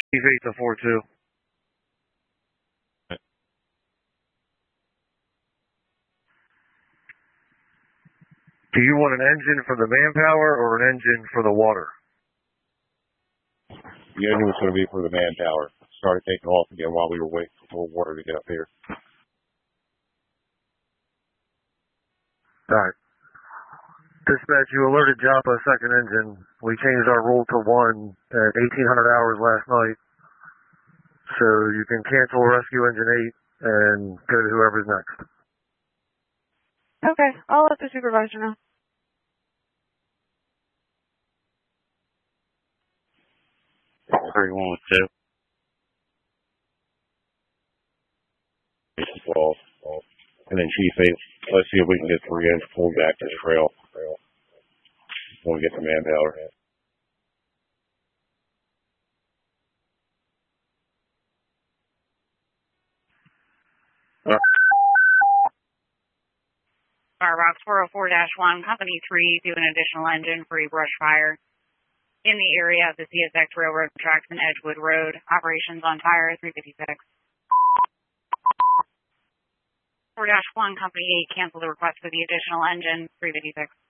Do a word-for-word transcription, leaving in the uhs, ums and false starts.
Chief eight to four two. Do you want an engine for the manpower or an engine for the water? The engine was going to be for the manpower. Started taking off again while we were waiting for water to get up here. All right. Dispatch, you alerted Joppa second engine. We changed our rule to one at eighteen hundred hours last night. So you can cancel rescue engine eight and go to whoever's next. Okay, I'll let the supervisor know. thirty-one with two. Well, and then Chief eight, let's see if we can get three engines pulled back to the trail. When we get the manpower. Starbox four oh four dash one, Company three, do an additional engine for a brush fire in the area of the C S X Railroad tracks and Edgewood Road. Operations on fire, three fifty-six. four dash one, Company eight, cancel the request for the additional engine, three fifty-six.